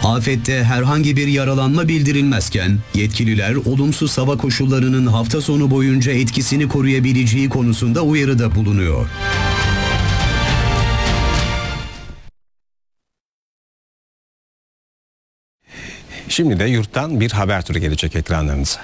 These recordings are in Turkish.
Afette herhangi bir yaralanma bildirilmezken yetkililer olumsuz hava koşullarının hafta sonu boyunca etkisini koruyabileceği konusunda uyarıda bulunuyor. Şimdi de yurttan bir haber turu gelecek ekranlarınıza.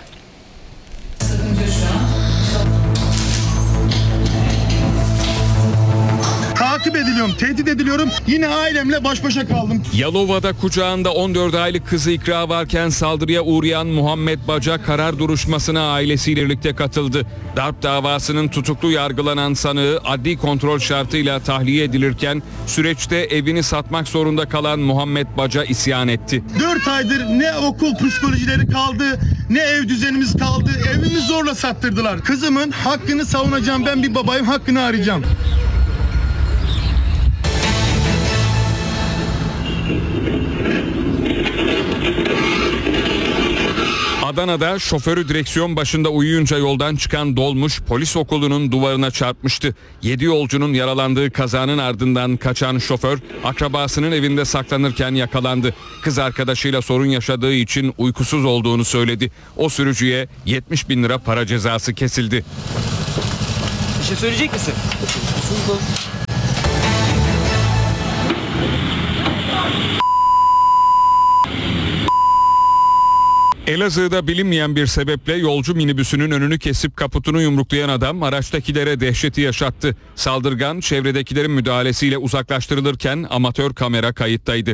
Takip ediliyorum, tehdit ediliyorum. Yine ailemle baş başa kaldım. Yalova'da kucağında 14 aylık kızı ikra varken saldırıya uğrayan Muhammed Baca karar duruşmasına ailesiyle birlikte katıldı. Darp davasının tutuklu yargılanan sanığı adli kontrol şartıyla tahliye edilirken süreçte evini satmak zorunda kalan Muhammed Baca isyan etti. 4 aydır ne okul psikolojileri kaldı, ne ev düzenimiz kaldı. Evimi zorla sattırdılar. Kızımın hakkını savunacağım, ben bir babayım, hakkını arayacağım. Adana'da şoförü direksiyon başında uyuyunca yoldan çıkan dolmuş polis okulunun duvarına çarpmıştı. 7 yolcunun yaralandığı kazanın ardından kaçan şoför akrabasının evinde saklanırken yakalandı. Kız arkadaşıyla sorun yaşadığı için uykusuz olduğunu söyledi. O sürücüye 70 bin lira para cezası kesildi. Bir şey söyleyecek misin? Elazığ'da bilinmeyen bir sebeple yolcu minibüsünün önünü kesip kaputunu yumruklayan adam araçtakilere dehşeti yaşattı. Saldırgan çevredekilerin müdahalesiyle uzaklaştırılırken amatör kamera kayıttaydı.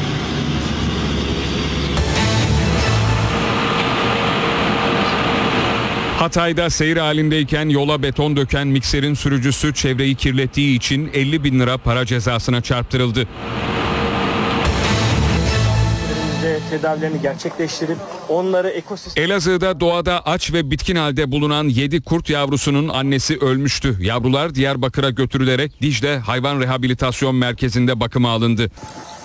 Hatay'da seyir halindeyken yola beton döken mikserin sürücüsü çevreyi kirlettiği için 50 bin lira para cezasına çarptırıldı. Tedavilerini gerçekleştirip onları ekosistem... Elazığ'da doğada aç ve bitkin halde bulunan 7 kurt yavrusunun annesi ölmüştü. Yavrular Diyarbakır'a götürülerek Dicle Hayvan Rehabilitasyon Merkezi'nde bakıma alındı.